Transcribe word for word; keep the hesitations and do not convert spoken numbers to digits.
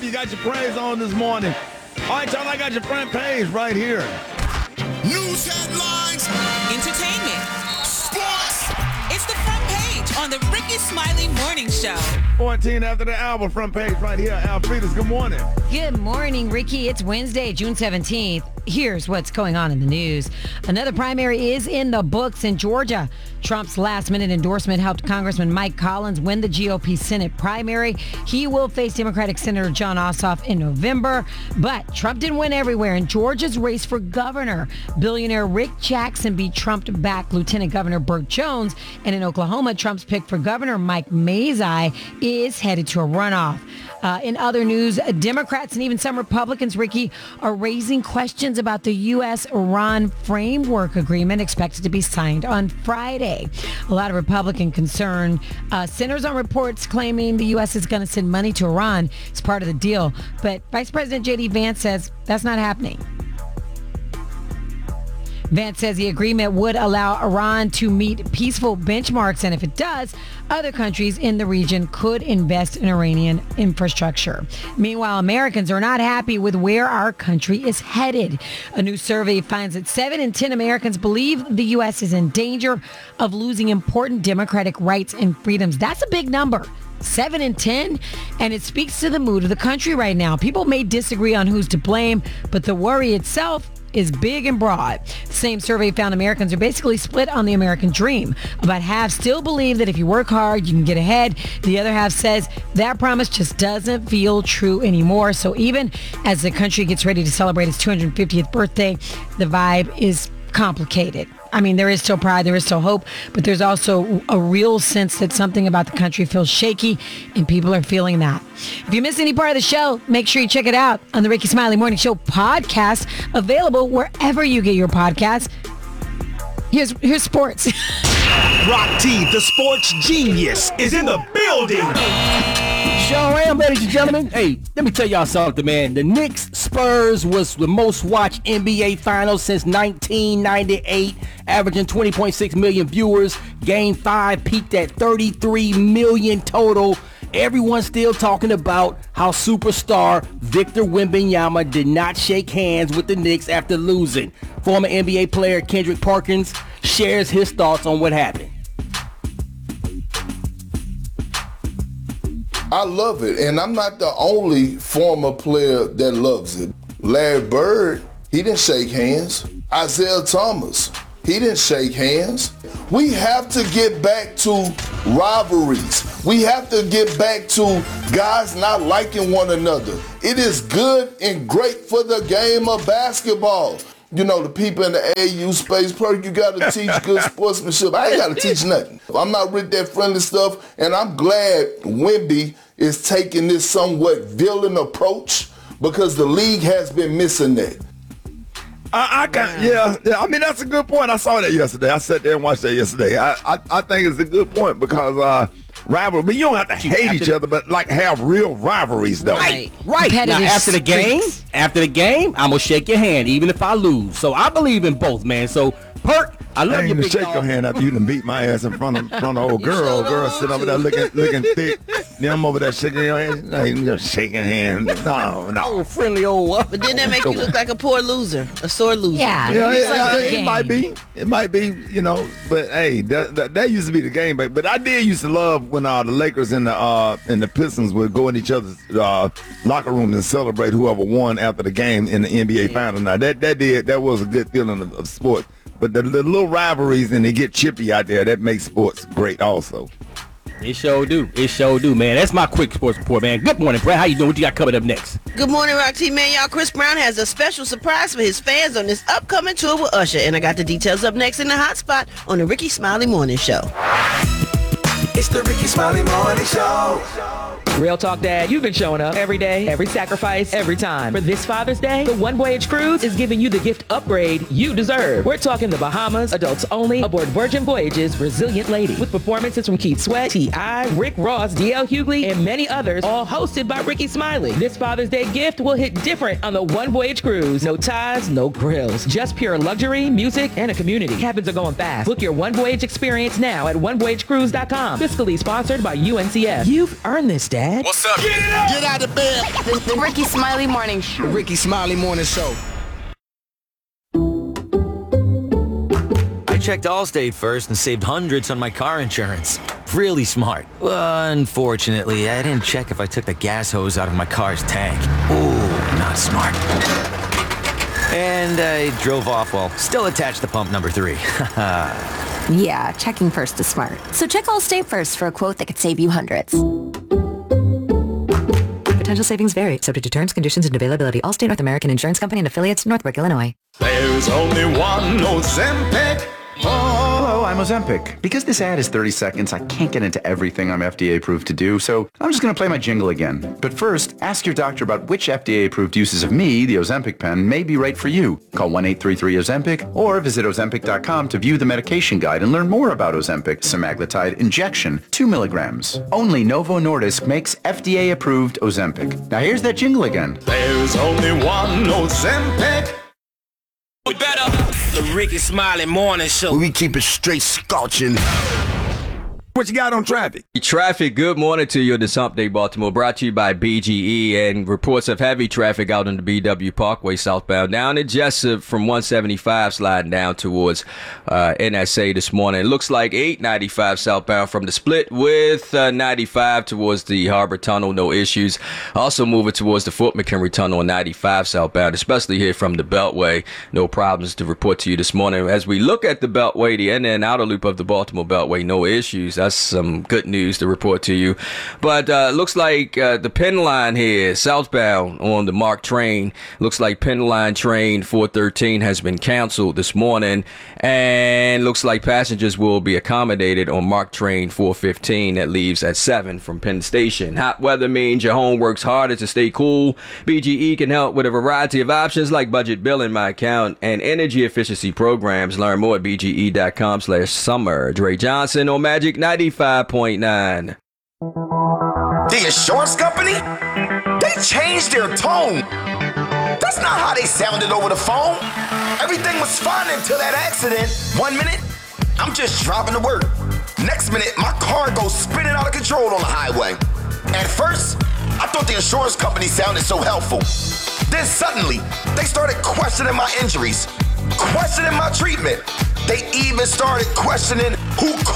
you got your praise on this morning. All right, y'all, I got your front page right here. News headlines. Entertainment. Sports. It's the front page on the Ricky Smiley Morning Show. fourteen after the hour, front page right here. Alfreda's, good morning. Good morning, Ricky. It's Wednesday, June seventeenth. Here's what's going on in the news. Another primary is in the books in Georgia. Trump's last-minute endorsement helped Congressman Mike Collins win the G O P Senate primary. He will face Democratic Senator Jon Ossoff in November. But Trump didn't win everywhere. In Georgia's race for governor, billionaire Rick Jackson beat Trump-backed Lieutenant Governor Burt Jones. And in Oklahoma, Trump's pick for governor, Mike Mazzei, is headed to a runoff. Uh, in other news, Democrats and even some Republicans, Ricky, are raising questions about the U S Iran framework agreement expected to be signed on Friday. A lot of Republican concern uh, centers on reports claiming the U S is going to send money to Iran as part of the deal. But Vice President J D Vance says that's not happening. Vance says the agreement would allow Iran to meet peaceful benchmarks, and if it does, other countries in the region could invest in Iranian infrastructure. Meanwhile, Americans are not happy with where our country is headed. A new survey finds that seven in ten Americans believe the U S is in danger of losing important democratic rights and freedoms. That's a big number. Seven in ten, and it speaks to the mood of the country right now. People may disagree on who's to blame, but the worry itself is big and broad. The same survey found Americans are basically split on the American dream. About half still believe that if you work hard, you can get ahead. The other half says that promise just doesn't feel true anymore. So even as the country gets ready to celebrate its two hundred fiftieth birthday, the vibe is complicated. I mean, there is still pride, there is still hope, but there's also a real sense that something about the country feels shaky, and people are feeling that. If you missed any part of the show, make sure you check it out on the Ricky Smiley Morning Show podcast, available wherever you get your podcasts. Here's here's sports. Rock T, the sports genius, is in the building. Sure am, ladies and gentlemen. Hey, let me tell y'all something, man. The Knicks Spurs was the most watched N B A Finals since nineteen ninety-eight, averaging twenty point six million viewers. Game five peaked at thirty-three million total. Everyone's still talking about how superstar Victor Wembanyama did not shake hands with the Knicks after losing. Former N B A player Kendrick Perkins shares his thoughts on what happened. I love it, and I'm not the only former player that loves it. Larry Bird, he didn't shake hands. Isaiah Thomas, he didn't shake hands. We have to get back to rivalries. We have to get back to guys not liking one another. It is good and great for the game of basketball. You know, the people in the A U space, Perk, you got to teach good sportsmanship. I ain't got to teach nothing. I'm not with that friendly stuff, and I'm glad Wemby is taking this somewhat villain approach because the league has been missing that. I, I got, yeah, yeah, I mean, that's a good point. I saw that yesterday. I sat there and watched that yesterday. I, I, I think it's a good point because uh, rivalry, but you don't have to hate each other, but like have real rivalries, though. Right, right. Now, after the game, after the game, I'm going to shake your hand, even if I lose. So I believe in both, man. So, Perk, I love I ain't you, gonna big shake dog. your hand after you done beat my ass in front of front of old girl. Old girl sitting over there looking looking thick. Then I'm over there shaking your hand. I ain't just shaking hands. No, no. Oh, friendly old. But then that make you look like a poor loser, a sore loser. Yeah, Yeah, it's yeah, like a it game. might be. It might be, you know, but hey, that, that, that used to be the game. But, but I did used to love when uh, the Lakers and the uh, and the Pistons would go in each other's uh, locker rooms and celebrate whoever won after the game in the N B A Finals. Now that that did that was a good feeling of, of sport. But the, the little rivalries and they get chippy out there, that makes sports great also. It sure do. It sure do, man. That's my quick sports report, man. Good morning, Brad. How you doing? What you got coming up next? Good morning, Rock Team, man. Y'all, Chris Brown has a special surprise for his fans on this upcoming tour with Usher. And I got the details up next in the hot spot on the Ricky Smiley Morning Show. It's the Ricky Smiley Morning Show. Real Talk Dad, you've been showing up every day, every sacrifice, every time. For this Father's Day, the One Voyage Cruise is giving you the gift upgrade you deserve. We're talking the Bahamas, adults only, aboard Virgin Voyages, Resilient Lady, with performances from Keith Sweat, T I, Rick Ross, D L Hughley, and many others, all hosted by Ricky Smiley. This Father's Day gift will hit different on the One Voyage Cruise. No ties, no grills, just pure luxury, music, and a community. Cabins are going fast. Book your One Voyage experience now at one voyage cruise dot com. Fiscally sponsored by U N C F. You've earned this, Dad. What's up? Get it up! Get out of bed! The, the Ricky Smiley Morning Show. The Ricky Smiley Morning Show. I checked Allstate first and saved hundreds on my car insurance. Really smart. Uh, unfortunately, I didn't check if I took the gas hose out of my car's tank. Ooh, not smart. And I drove off while still attached to pump number three. Yeah, checking first is smart. So check Allstate first for a quote that could save you hundreds. Potential savings vary, subject to terms, conditions, and availability. Allstate North American Insurance Company and affiliates, Northbrook, Illinois. There's only one Ozempic. Hello, I'm Ozempic. Because this ad is thirty seconds, I can't get into everything I'm F D A approved to do, so I'm just going to play my jingle again. But first, ask your doctor about which F D A approved uses of me, the Ozempic pen, may be right for you. Call one eight three three Ozempic or visit Ozempic dot com to view the medication guide and learn more about Ozempic semaglutide injection, two milligrams. Only Novo Nordisk makes F D A approved Ozempic. Now here's that jingle again. There's only one Ozempic. We better. The Ricky Smiley Morning Show. We keep it straight scorching. What you got on traffic? Traffic, good morning to you. This Hump Day Baltimore brought to you by B G E, and reports of heavy traffic out on the B W Parkway southbound down in Jessup from one seventy-five sliding down towards uh, N S A this morning. It looks like eight ninety-five southbound from the split with uh, ninety-five towards the Harbor Tunnel, no issues. Also moving towards the Fort McHenry Tunnel on ninety-five southbound, especially here from the Beltway. No problems to report to you this morning. As we look at the Beltway, the in and outer loop of the Baltimore Beltway, no issues. That's some good news to report to you. But uh, looks like uh, the Penn Line here, southbound on the MARC train, looks like Penn Line train four thirteen has been canceled this morning, and looks like passengers will be accommodated on MARC train four fifteen that leaves at seven from Penn Station. Hot weather means your home works harder to stay cool. B G E can help with a variety of options like budget billing, My Account, and energy efficiency programs. Learn more at B G E dot com slash summer. Dre Johnson on Magic ninety-five point nine. The insurance company? They changed their tone. That's not how they sounded over the phone. Everything was fine until that accident. One minute, I'm just driving to work. Next minute, my car goes spinning out of control on the highway. At first, I thought the insurance company sounded so helpful. Then suddenly, they started questioning my injuries, questioning my treatment. They even started questioning who